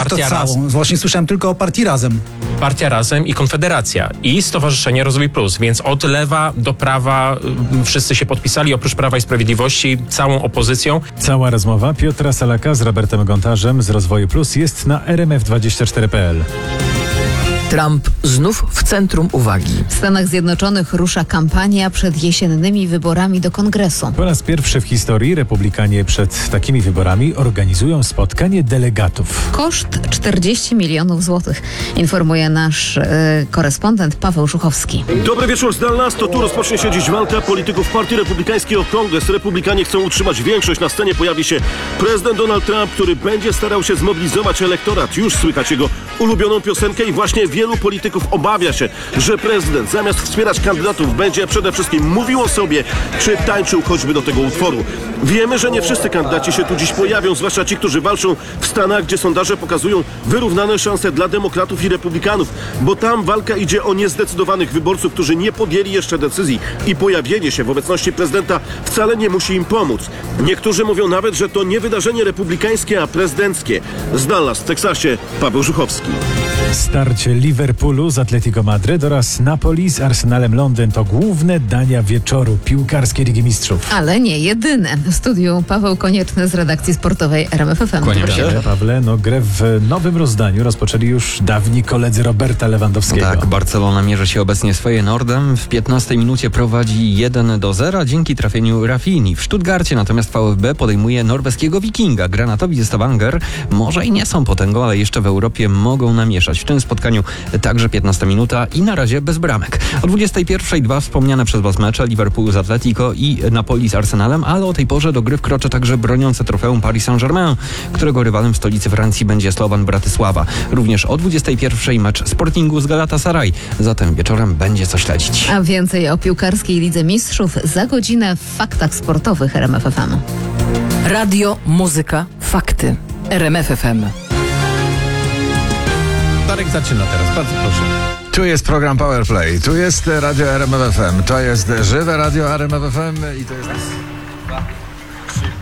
Partia całą? Właśnie słyszałem tylko o partii Razem. Partia Razem i Konfederacja i Stowarzyszenie Rozwój Plus, więc od lewa do prawa wszyscy się podpisali, oprócz Prawa i Sprawiedliwości, całą opozycją. Cała rozmowa Piotra Salaka z Robertem Gontarzem z Rozwoju Plus jest na rmf24.pl. Trump znów w centrum uwagi. W Stanach Zjednoczonych rusza kampania przed jesiennymi wyborami do Kongresu. Po raz pierwszy w historii republikanie przed takimi wyborami organizują spotkanie delegatów. Koszt 40 milionów złotych, informuje nasz korespondent Paweł Żuchowski. Dobry wieczór z Dallas. To tu rozpocznie się dziś walka polityków Partii Republikańskiej o Kongres. Republikanie chcą utrzymać większość. Na scenie pojawi się prezydent Donald Trump, który będzie starał się zmobilizować elektorat. Już słychać jego ulubioną piosenkę i właśnie wielu polityków obawia się, że prezydent zamiast wspierać kandydatów będzie przede wszystkim mówił o sobie, czy tańczył choćby do tego utworu. Wiemy, że nie wszyscy kandydaci się tu dziś pojawią, zwłaszcza ci, którzy walczą w Stanach, gdzie sondaże pokazują wyrównane szanse dla demokratów i republikanów, bo tam walka idzie o niezdecydowanych wyborców, którzy nie podjęli jeszcze decyzji i pojawienie się w obecności prezydenta wcale nie musi im pomóc. Niektórzy mówią nawet, że to nie wydarzenie republikańskie, a prezydenckie. Z Dallas w Teksasie Paweł Żuchowski. Starcie Liverpoolu z Atletico Madryt oraz Napoli z Arsenalem Londyn to główne dania wieczoru piłkarskiej Ligi Mistrzów. Ale nie jedyne. W studiu Paweł Konieczny z redakcji sportowej RMF FM. Pawle, grę w nowym rozdaniu rozpoczęli już dawni koledzy Roberta Lewandowskiego. Tak, Barcelona mierzy się obecnie z Feyenoordem. W 15 minucie prowadzi 1-0 dzięki trafieniu Rafini. W Stuttgarcie natomiast VfB podejmuje norweskiego Wikinga. Granatowi Stavanger może i nie są potęgą, ale jeszcze w Europie mogą namieszać. W tym spotkaniu także 15 minuta i na razie bez bramek. O 21:00 dwa wspomniane przez was mecze Liverpoolu z Atletico i Napoli z Arsenalem, ale o tej porze do gry wkroczy także broniące trofeum Paris Saint-Germain, którego rywalem w stolicy Francji będzie Slovan Bratysława. Również o 21:00 mecz Sportingu z Galatasaray. Zatem wieczorem będzie co śledzić. A więcej o piłkarskiej Lidze Mistrzów za godzinę w Faktach Sportowych RMF FM. Radio, muzyka, fakty. RMF FM. Darek zaczyna teraz, bardzo proszę. Tu jest program Powerplay, tu jest Radio RMF FM, to jest żywe Radio RMF FM i to jest...